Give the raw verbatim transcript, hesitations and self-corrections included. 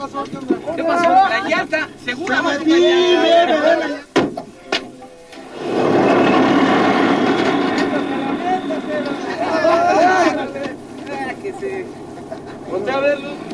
pasó? ¿Qué onda? ¿Qué pasó? La llanta, seguramente la llanta. Que se... Ponte a verlo.